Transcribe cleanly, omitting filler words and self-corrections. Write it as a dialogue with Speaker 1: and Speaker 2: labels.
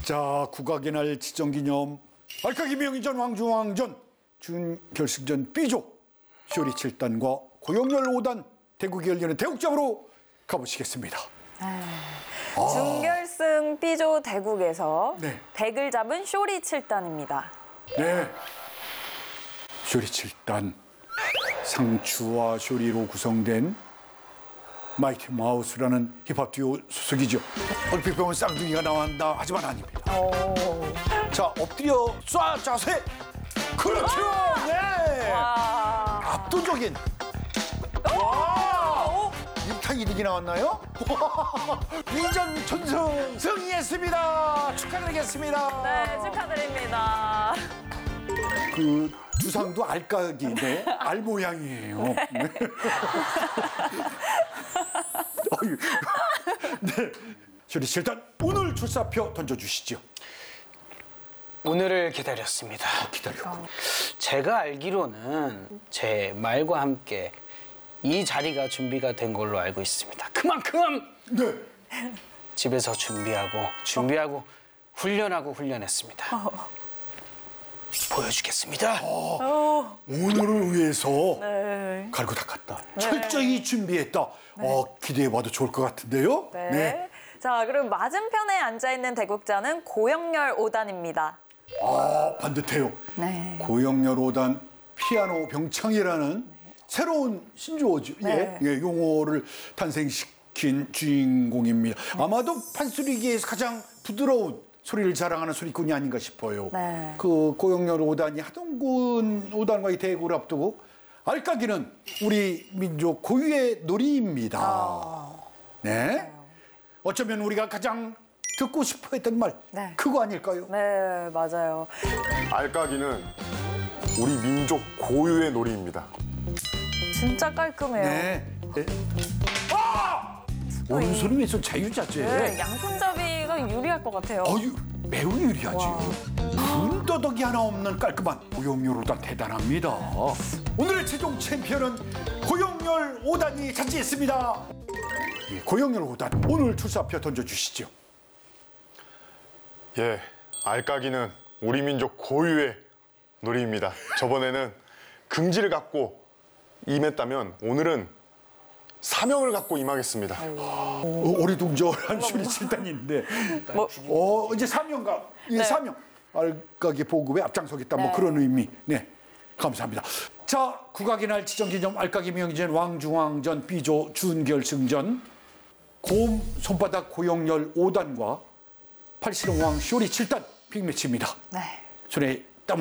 Speaker 1: 자, 국악의 날 지정기념 알까기 명의전 왕중왕전 준결승전 B조 쇼리 7단과 고영렬 5단 대국이 열리는 대국장으로 가보시겠습니다.
Speaker 2: 준결승 B조 대국에서
Speaker 1: 네.
Speaker 2: 덱을 잡은 쇼리 7단입니다.
Speaker 1: 네, 쇼리 7단 상추와 쇼리로 구성된 마이티 마우스라는 힙합 듀오 소속이죠. 얼핏 보면 쌍둥이가 나왔나 하지만 아닙니다. 자, 엎드려 쏴 자세. 그렇죠. 네. 압도적인. 와. 1타 2득이 나왔나요? 위전 전승 승리했습니다. 축하드리겠습니다.
Speaker 2: 네, 축하드립니다.
Speaker 1: 그 두상도 알까기인데 알 모양이에요. 네. 네. 쇼리 일단 오늘 출사표 던져주시죠.
Speaker 3: 오늘을 기다렸습니다.
Speaker 1: 기다려.
Speaker 3: 제가 알기로는 제 말과 함께 이 자리가 준비가 된 걸로 알고 있습니다. 그만큼
Speaker 1: 네.
Speaker 3: 집에서 준비하고 훈련했습니다. 보여주겠습니다.
Speaker 1: 오늘을 위해서
Speaker 2: 네.
Speaker 1: 갈고 닦았다. 철저히 준비했다. 기대해봐도 좋을 것 같은데요.
Speaker 2: 네. 자, 그럼 맞은편에 앉아있는 대국자는 고영렬 5단입니다.
Speaker 1: 반듯해요.
Speaker 2: 네.
Speaker 1: 고영렬 5단 피아노 병창이라는 새로운 신조어죠.
Speaker 2: 네.
Speaker 1: 예, 용어를 탄생시킨 주인공입니다. 아마도 판소리계에서 가장 부드러운 소리를 자랑하는 소리꾼이 아닌가 싶어요.
Speaker 2: 네.
Speaker 1: 그 고영렬 5단이 하동군 5단과의 대구를 앞두고 알까기는 우리 민족 고유의 놀이입니다. 네. 어쩌면 우리가 가장 듣고 싶어 했던 말,
Speaker 2: 네.
Speaker 1: 그거 아닐까요?
Speaker 2: 네, 맞아요.
Speaker 4: 알까기는 우리 민족 고유의 놀이입니다.
Speaker 2: 진짜 깔끔해요.
Speaker 1: 네. 오른손은 왼손 자유자재.
Speaker 2: 네, 양손잡이가 유리할 것 같아요.
Speaker 1: 매우 유리하지. 군더더기 하나 없는 깔끔한 고영렬 5단 대단합니다. 오늘의 최종 챔피언은 고영렬 5단이 차지했습니다. 예, 고영렬 5단 오늘 출사표 던져주시죠.
Speaker 4: 예, 알까기는 우리 민족 고유의 놀이입니다. 저번에는 긍지를 갖고 임했다면 오늘은 사명을 갖고 임하겠습니다.
Speaker 1: 어리둥절한 쇼리 7단인데 이제 사명가
Speaker 2: 네.
Speaker 1: 사명 알까기 보급에 앞장서겠다 뭐
Speaker 2: 네.
Speaker 1: 그런 의미. 네, 감사합니다. 자, 국악의 날 지정기념 알까기 명의전 왕중왕전 B조 준결승전 곰 손바닥 고영렬 5단과 팔씨름왕 쇼리 7단 빅매치입니다.
Speaker 2: 네.
Speaker 1: 손에